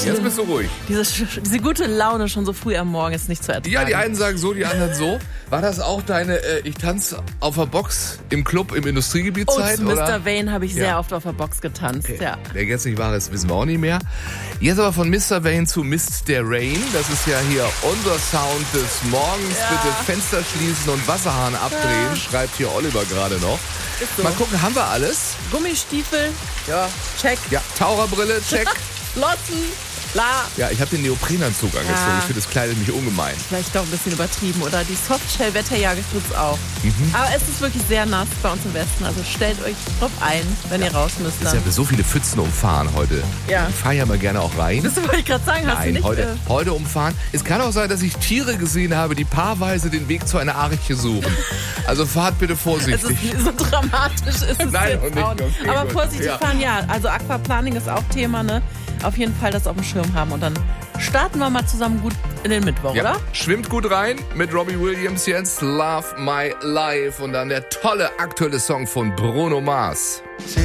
Jetzt bist du ruhig. Diese gute Laune schon so früh am Morgen ist nicht zu ertragen. Ja, die einen sagen so, die anderen so. War das auch deine Ich tanze auf der Box im Club im Industriegebiet-Zeit? Zu Mr. Vane habe ich sehr oft auf der Box getanzt. Okay. Ja. Wer jetzt nicht war, das wissen wir auch nicht mehr. Jetzt aber von Mr. Vane zu Mist der Rain. Das ist ja hier unser Sound des Morgens. Ja. Bitte Fenster schließen und Wasserhahn abdrehen, schreibt hier Oliver gerade noch. So. Mal gucken, haben wir alles? Gummistiefel, ja, check. Ja, Taucherbrille, check. Flossen, klar. Ja, ich habe den Neoprenanzug angezogen. Ja. Ich finde, das kleidet mich ungemein. Vielleicht doch ein bisschen übertrieben. Oder die Softshell-Wetterjacke tut's auch. Aber es ist wirklich sehr nass bei uns im Westen. Also stellt euch drauf ein, wenn ihr raus müsst. Es ist ja so viele Pfützen umfahren heute. Ja. Ich fahre ja mal gerne auch rein. Das wollte ich gerade sagen. Hast du Nein, nicht? heute umfahren. Es kann auch sein, dass ich Tiere gesehen habe, die paarweise den Weg zu einer Arche suchen. Also fahrt bitte Es vorsichtig. ist so dramatisch ist es Nein, jetzt und nicht. auch nicht. Okay, Aber gut. vorsichtig Ja. fahren, ja. Also Aquaplaning ist auch Thema, ne? Auf jeden Fall das auf dem Schirm haben. Und dann starten wir mal zusammen gut in den Mittwoch, Ja. oder? Schwimmt gut rein mit Robbie Williams jetzt. Love My Life. Und dann der tolle aktuelle Song von Bruno Mars.